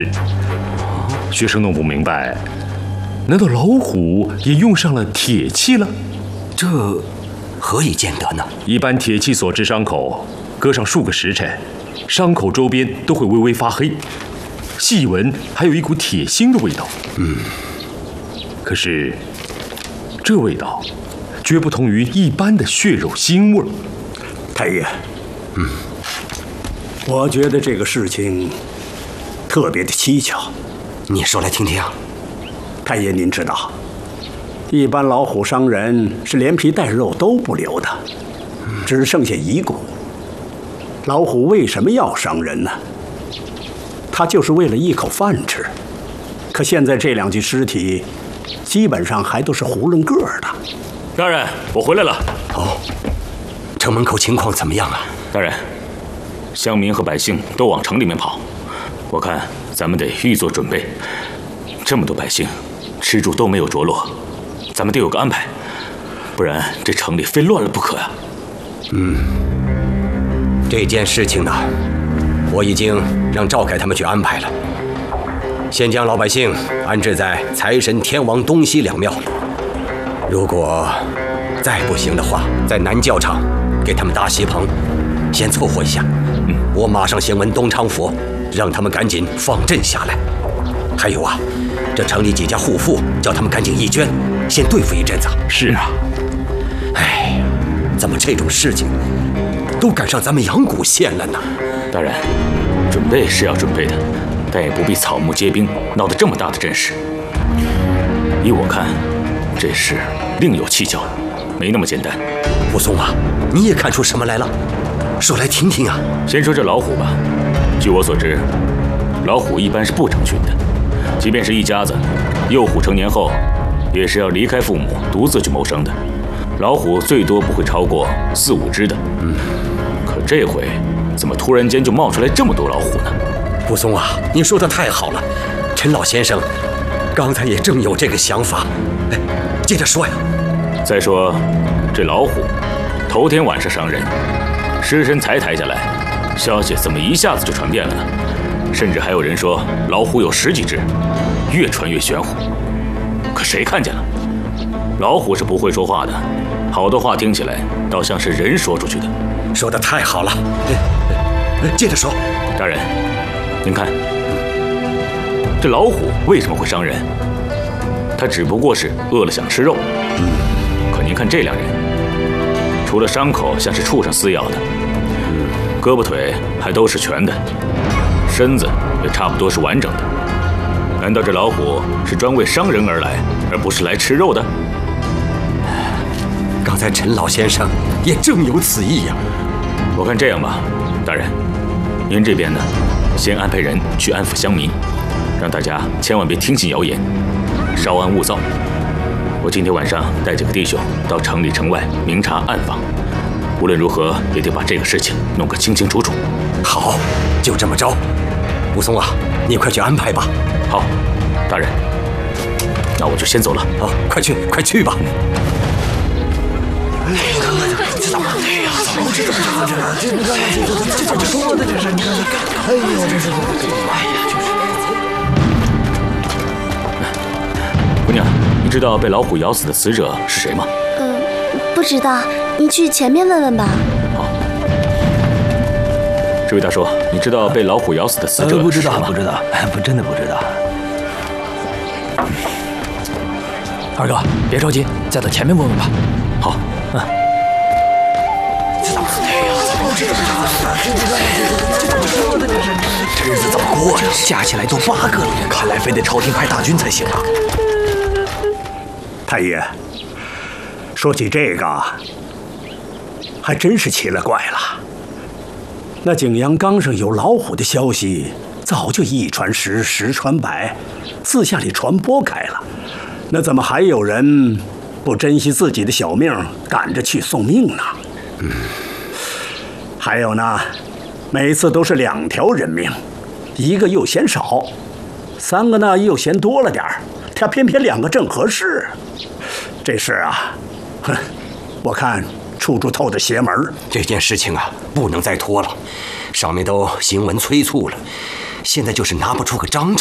学生弄不明白，难道老虎也用上了铁器了？ 这何以见得呢？ 一般铁器所致伤口，搁上数个时辰，伤口周边都会微微发黑，细闻还有一股铁腥的味道。可是这味道绝不同于一般的血肉腥味。 太爷，我觉得这个事情特别的蹊跷。 你说来听听。 太爷，您知道，一般老虎伤人是连皮带肉都不留的，只剩下遗骨。老虎为什么要伤人呢？它就是为了一口饭吃。可现在这2具尸体，基本上还都是囫囵个的。 大人，我回来了。 哦，城门口情况怎么样啊？ 大人，乡民和百姓都往城里面跑，我看咱们得预做准备。这么多百姓，吃住都没有着落，咱们得有个安排，不然这城里非乱了不可呀。 这件事情呢，我已经让赵凯他们去安排了。先将老百姓安置在财神、天王东西2庙，如果再不行的话，在南教场给他们搭席棚，先凑合一下。我马上先问东昌府，让他们赶紧放阵下来。还有啊，这城里几家户妇，叫他们赶紧义捐，先对付一阵子。 是啊， 哎，怎么这种事情都赶上咱们阳谷县了呢？ 大人，准备是要准备的，但也不必草木皆兵，闹得这么大的阵势。依我看，这事另有蹊跷，没那么简单。 武松啊，你也看出什么来了？说来听听啊。 先说这老虎吧，据我所知，老虎一般是不成群的，即便是一家子，幼虎成年后，也是要离开父母，独自去谋生的。老虎最多不会超过4、5只的。可这回怎么突然间就冒出来这么多老虎呢？ 武松啊，你说的太好了，陈老先生刚才也正有这个想法。哎，接着说呀。 再说这老虎，头天晚上伤人，尸身才抬下来，消息怎么一下子就传遍了呢？甚至还有人说老虎有10几只，越传越玄乎。可谁看见了？老虎是不会说话的，好多话听起来倒像是人说出去的。 说得太好了，接着说。 大人，您看，这老虎为什么会伤人？它只不过是饿了想吃肉。可您看这2人，除了伤口像是畜生撕咬的，胳膊腿还都是全的，身子也差不多是完整的。难道这老虎是专为伤人而来，而不是来吃肉的？ 刚才陈老先生也正有此意呀。 我看这样吧，大人，您这边呢，先安排人去安抚乡民，让大家千万别听信谣言，稍安勿躁。我今天晚上带几个弟兄到城里城外明察暗访，无论如何也得把这个事情弄个清清楚楚。 好，就这么着。武松啊，你快去安排吧。 好，大人，那我就先走了。 好，快去，快去吧。 姑娘，你知道被老虎咬死的死者是谁吗？ 不知道，你去前面问问吧。 好。这位大叔，你知道被老虎咬死的死者是谁吗？ 不知道，真的不知道。二哥，别着急，再到前面问问吧。 好。 这日子怎么过呀？加起来都8个了，看来非得朝廷派大军才行啊。 太爷，说起这个，还真是奇了怪了。那景阳冈上有老虎的消息，早就1传10，10传100，四下里传播开了。那怎么还有人不珍惜自己的小命，赶着去送命呢？还有呢，每次都是2条人命，1个又嫌少，3个呢又嫌多了点儿，他偏偏2个正合适。这事啊，哼，我看处处透着邪门。 这件事情啊，不能再拖了，上面都行文催促了， 现在就是拿不出个章程。